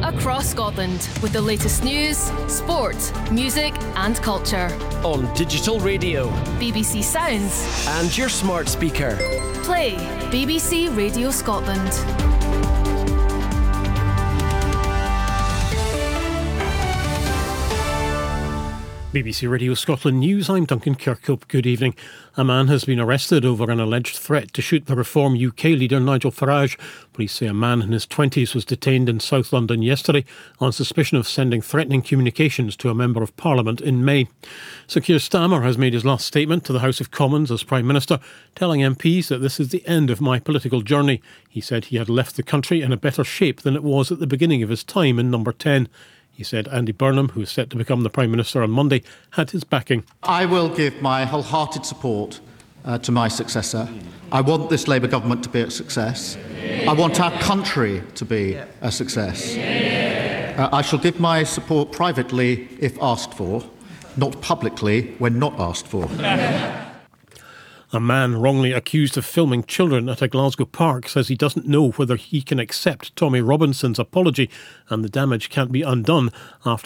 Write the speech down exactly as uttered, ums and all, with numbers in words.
across Scotland with the latest news, sport, music and culture. On digital radio, B B C Sounds and your smart speaker. Play B B C Radio Scotland. B B C Radio Scotland News, I'm Duncan Kirkhope. Good evening. A man has been arrested over an alleged threat to shoot the Reform U K leader Nigel Farage. Police say a man in his twenties was detained in South London yesterday on suspicion of sending threatening communications to a Member of Parliament in May. Sir Keir Starmer has made his last statement to the House of Commons as Prime Minister, telling M Ps that this is the end of my political journey. He said he had left the country in a better shape than it was at the beginning of his time in Number ten. He said Andy Burnham, who is set to become the Prime Minister on Monday, had his backing. I will give my wholehearted support uh, to my successor. I want this Labour government to be a success. I want our country to be a success. Uh, I shall give my support privately if asked for, not publicly when not asked for. A man wrongly accused of filming children at a Glasgow park says he doesn't know whether he can accept Tommy Robinson's apology and the damage can't be undone after